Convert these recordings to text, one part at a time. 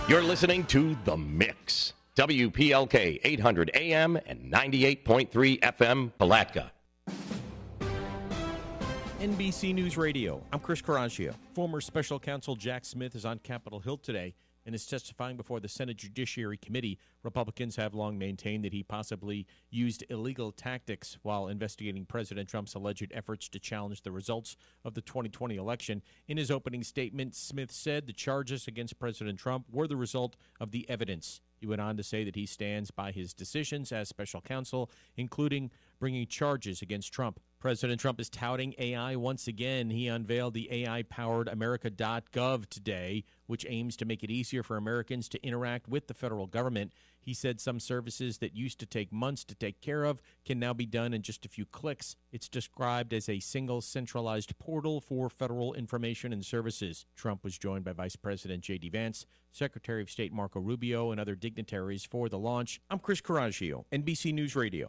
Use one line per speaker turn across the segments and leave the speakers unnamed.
You're listening to The Mix. WPLK 800 AM and 98.3 FM, Palatka.
NBC News Radio. I'm Chris Caraccio. Former Special Counsel Jack Smith is on Capitol Hill today and is testifying before the Senate Judiciary Committee. Republicans have long maintained that he possibly used illegal tactics while investigating President Trump's alleged efforts to challenge the results of the 2020 election. In his opening statement, Smith said the charges against President Trump were the result of the evidence. He went on to say that he stands by his decisions as special counsel, including bringing charges against Trump. President Trump is touting AI once again. He unveiled the AI-powered America.gov today, which aims to make it easier for Americans to interact with the federal government. He said some services that used to take months to take care of can now be done in just a few clicks. It's described as a single centralized portal for federal information and services. Trump was joined by Vice President J.D. Vance, Secretary of State Marco Rubio, and other dignitaries for the launch. I'm Chris Caraccio, NBC News Radio.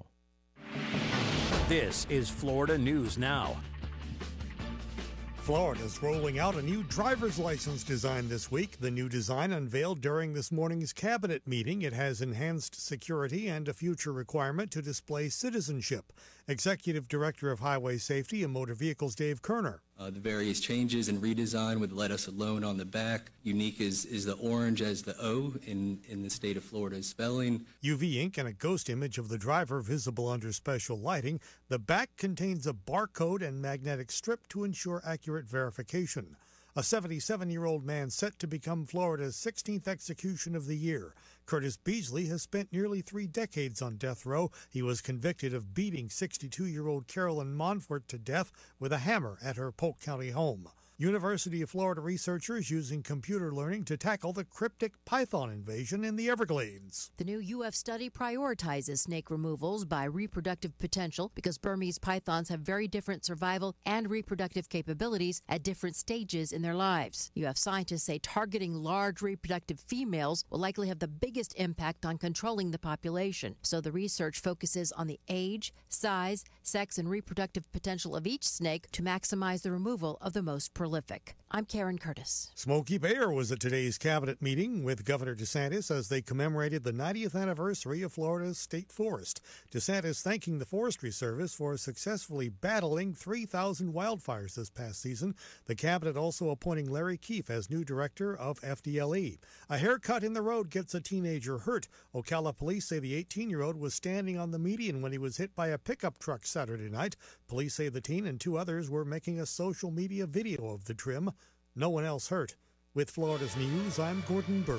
This is Florida News Now.
Florida's rolling out a new driver's license design this week. The new design unveiled during this morning's cabinet meeting. It has enhanced security and a future requirement to display citizenship. Executive Director of Highway Safety and Motor Vehicles Dave Kerner.
The various changes and redesign would let us alone on the back. Unique is the orange as the O in the state of Florida's spelling.
UV ink and a ghost image of the driver visible under special lighting. The back contains a barcode and magnetic strip to ensure accurate verification. A 77-year-old man set to become Florida's 16th execution of the year. Curtis Beasley has spent nearly 3 decades on death row. He was convicted of beating 62-year-old Carolyn Monfort to death with a hammer at her Polk County home. University of Florida researchers using computer learning to tackle the cryptic python invasion in the Everglades.
The new UF study prioritizes snake removals by reproductive potential because Burmese pythons have very different survival and reproductive capabilities at different stages in their lives. UF scientists say targeting large reproductive females will likely have the biggest impact on controlling the population. So the research focuses on the age, size, sex, and reproductive potential of each snake to maximize the removal of the most prolific. I'm Karen Curtis.
Smokey Bear was at today's cabinet meeting with Governor DeSantis as they commemorated the 90th anniversary of Florida's state forest. DeSantis thanking the Forestry Service for successfully battling 3,000 wildfires this past season. The cabinet also appointing Larry Keefe as new director of FDLE. A haircut in the road gets a teenager hurt. Ocala police say the 18-year-old was standing on the median when he was hit by a pickup truck Saturday night. Police say the teen and 2 others were making a social media video of the trim. No one else hurt. With Florida's News, I'm Gordon Bird.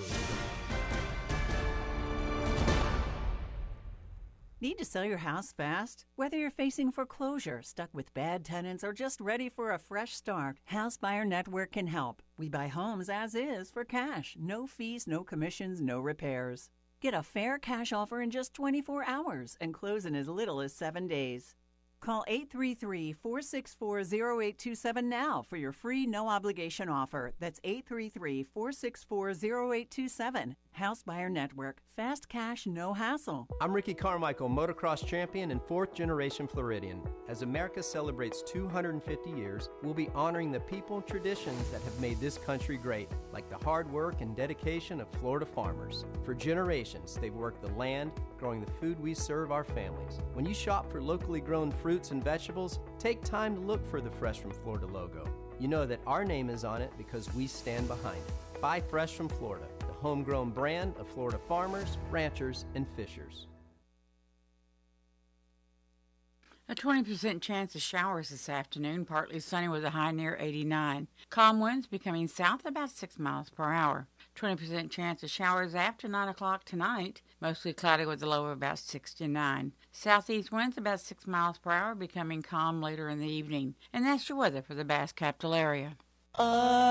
Need to sell your house fast? Whether you're facing foreclosure, stuck with bad tenants, or just ready for a fresh start, House Buyer Network can help. We buy homes as is for cash. No fees, no commissions, no repairs. Get a fair cash offer in just 24 hours and close in as little as 7 days. Call 833-464-0827 now for your free no-obligation offer. That's 833-464-0827. House Buyer Network. Fast cash, no hassle.
I'm Ricky Carmichael, motocross champion and 4th-generation Floridian. As America celebrates 250 years, we'll be honoring the people and traditions that have made this country great, like the hard work and dedication of Florida farmers. For generations, they've worked the land, growing the food we serve our families. When you shop for locally grown fruits and vegetables, take time to look for the Fresh from Florida logo. You know that our name is on it because we stand behind it. Buy Fresh from Florida, the homegrown brand of Florida farmers, ranchers, and fishers.
A 20% chance of showers this afternoon, partly sunny with a high near 89. Calm winds becoming south about 6 miles per hour. 20% chance of showers after 9 o'clock tonight, mostly cloudy with a low of about 69. Southeast winds about 6 miles per hour, becoming calm later in the evening. And that's your weather for the Bass Capital area.